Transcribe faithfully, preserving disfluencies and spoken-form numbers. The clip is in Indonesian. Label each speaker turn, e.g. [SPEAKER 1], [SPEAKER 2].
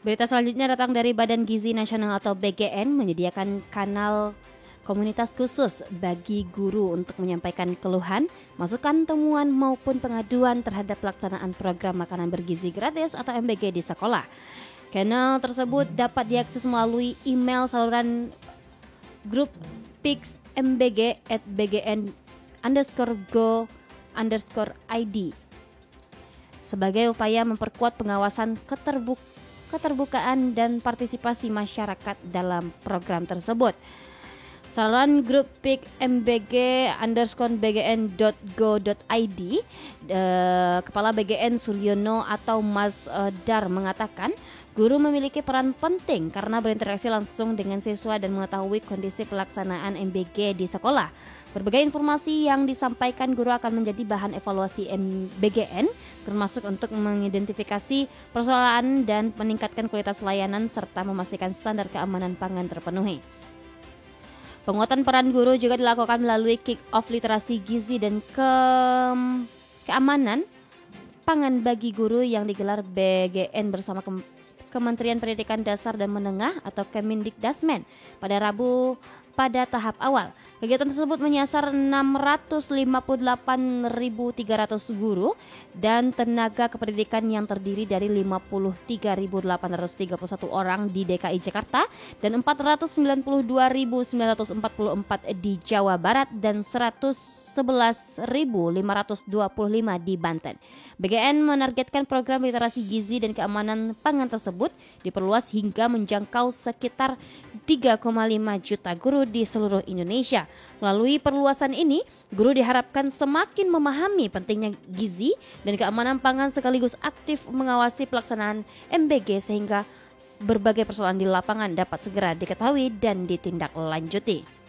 [SPEAKER 1] Berita selanjutnya datang dari Badan Gizi Nasional atau B G N menyediakan kanal komunitas khusus bagi guru untuk menyampaikan keluhan, masukan, temuan maupun pengaduan terhadap pelaksanaan program makanan bergizi gratis atau M B G di sekolah. Kanal tersebut dapat diakses melalui email saluran grup pix mbg at bgn underscore go underscore id sebagai upaya memperkuat pengawasan keterbuk keterbukaan dan partisipasi masyarakat dalam program tersebut. Saluran grup pik mbg underscore bgn dot go dot id eh, Kepala B G N Suryono atau Mas eh, Dar mengatakan guru memiliki peran penting karena berinteraksi langsung dengan siswa dan mengetahui kondisi pelaksanaan M B G di sekolah. Berbagai informasi yang disampaikan guru akan menjadi bahan evaluasi M B G N, termasuk untuk mengidentifikasi persoalan dan meningkatkan kualitas layanan serta memastikan standar keamanan pangan terpenuhi. Penguatan peran guru juga dilakukan melalui kick-off literasi gizi dan ke keamanan pangan bagi guru yang digelar B G N bersama Kem- Kementerian Pendidikan Dasar dan Menengah atau Kemendikdasmen pada Rabu pada tahap awal. Kegiatan tersebut menyasar enam ratus lima puluh delapan ribu tiga ratus guru dan tenaga kependidikan yang terdiri dari lima puluh tiga ribu delapan ratus tiga puluh satu orang di D K I Jakarta dan empat ratus sembilan puluh dua ribu sembilan ratus empat puluh empat di Jawa Barat dan seratus sebelas ribu lima ratus dua puluh lima di Banten. B G N menargetkan program literasi gizi dan keamanan pangan tersebut diperluas hingga menjangkau sekitar tiga koma lima juta guru di seluruh Indonesia. Melalui perluasan ini, guru diharapkan semakin memahami pentingnya gizi dan keamanan pangan sekaligus aktif mengawasi pelaksanaan M B G sehingga berbagai persoalan di lapangan dapat segera diketahui dan ditindaklanjuti.